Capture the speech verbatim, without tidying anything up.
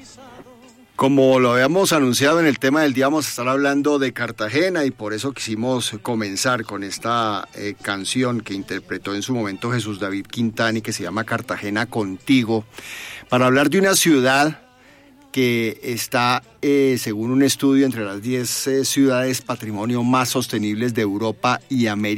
Como lo habíamos anunciado en el tema del día, vamos a estar hablando de Cartagena y por eso quisimos comenzar con esta eh, canción que interpretó en su momento Jesús David Quintana y que se llama Cartagena Contigo, para hablar de una ciudad que está, eh, según un estudio, entre las diez eh, ciudades patrimonio más sostenibles de Europa y América.